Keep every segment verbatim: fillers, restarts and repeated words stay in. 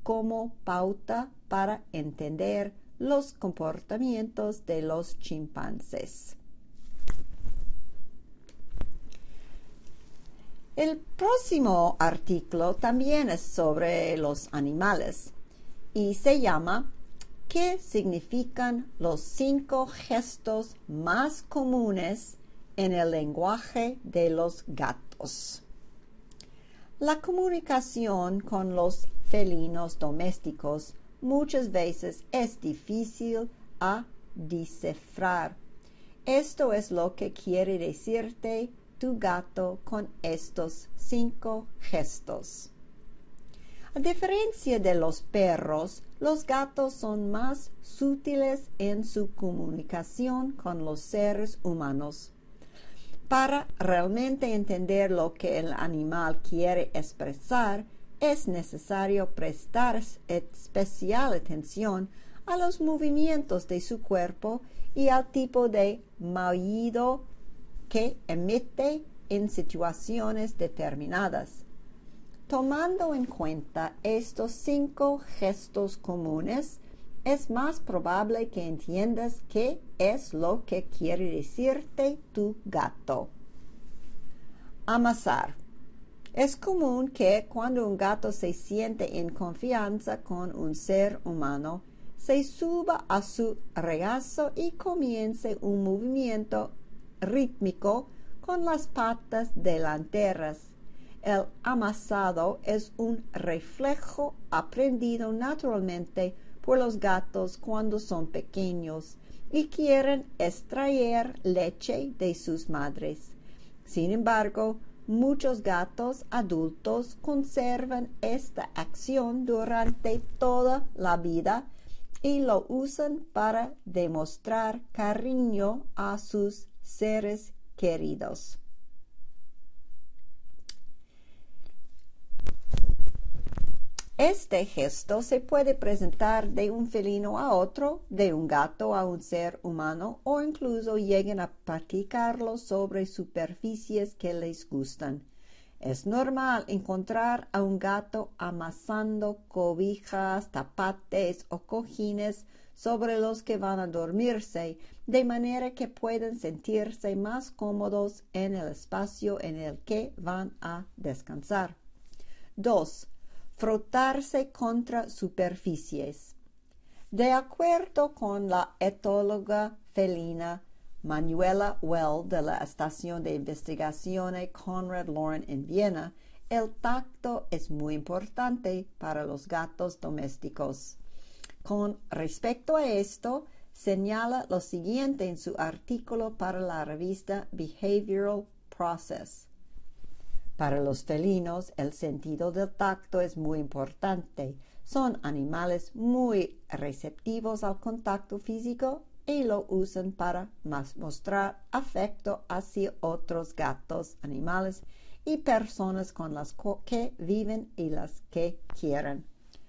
como pauta para entender los comportamientos de los chimpancés. El próximo artículo también es sobre los animales y se llama ¿Qué significan los cinco gestos más comunes en el lenguaje de los gatos? La comunicación con los felinos domésticos muchas veces es difícil a descifrar. Esto es lo que quiere decirte tu gato con estos cinco gestos. A diferencia de los perros, los gatos son más sutiles en su comunicación con los seres humanos. Para realmente entender lo que el animal quiere expresar, es necesario prestar especial atención a los movimientos de su cuerpo y al tipo de maullido que emite en situaciones determinadas. Tomando en cuenta estos cinco gestos comunes, es más probable que entiendas qué es lo que quiere decirte tu gato. Amasar. Es común que cuando un gato se siente en confianza con un ser humano, se suba a su regazo y comience un movimiento rítmico con las patas delanteras. El amasado es un reflejo aprendido naturalmente por los gatos cuando son pequeños y quieren extraer leche de sus madres. Sin embargo, muchos gatos adultos conservan esta acción durante toda la vida y lo usan para demostrar cariño a sus seres queridos. Este gesto se puede presentar de un felino a otro, de un gato a un ser humano, o incluso lleguen a practicarlo sobre superficies que les gustan. Es normal encontrar a un gato amasando cobijas, tapetes o cojines sobre los que van a dormirse, de manera que puedan sentirse más cómodos en el espacio en el que van a descansar. dos. Frotarse contra superficies. De acuerdo con la etóloga felina Manuela Well de la Estación de Investigaciones Konrad Lorenz en Viena, el tacto es muy importante para los gatos domésticos. Con respecto a esto, señala lo siguiente en su artículo para la revista Behavioral Process. Para los felinos, el sentido del tacto es muy importante. Son animales muy receptivos al contacto físico y lo usan para mostrar afecto hacia otros gatos, animales y personas con las que viven y las que quieren.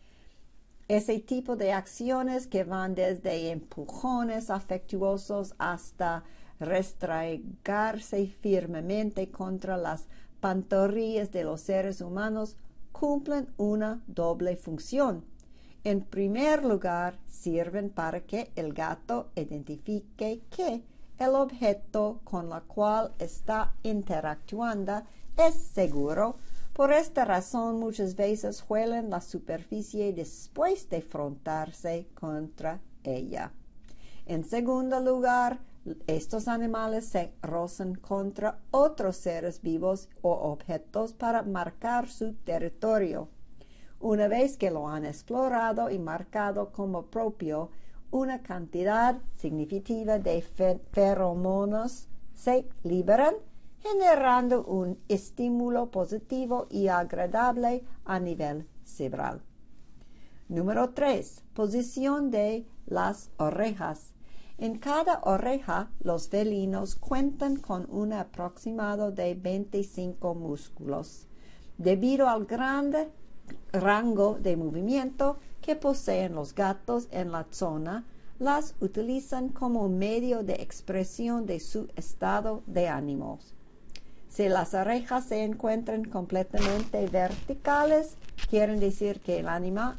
Ese tipo de acciones que van desde empujones afectuosos hasta restregarse firmemente contra las pantorrillas de los seres humanos cumplen una doble función. En primer lugar, sirven para que el gato identifique que el objeto con el cual está interactuando es seguro. Por esta razón, muchas veces huelen la superficie después de frotarse contra ella. En segundo lugar, estos animales se rozan contra otros seres vivos o objetos para marcar su territorio. Una vez que lo han explorado y marcado como propio, una cantidad significativa de feromonas se liberan, generando un estímulo positivo y agradable a nivel cerebral. Número tres. Posición de las orejas. En cada oreja, los felinos cuentan con un aproximado de veinticinco músculos. Debido al grande rango de movimiento que poseen los gatos en la zona, las utilizan como medio de expresión de su estado de ánimos. Si las orejas se encuentran completamente verticales, quieren decir que el anima